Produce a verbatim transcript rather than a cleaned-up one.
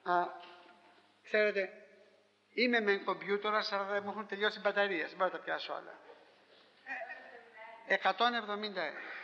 Α, ξέρετε, είμαι με κομπιούτερα, αλλά δεν μου έχουν τελειώσει οι μπαταρίες. Δεν μπορώ να τα πιάσω όλα. εκατόν εβδομήντα.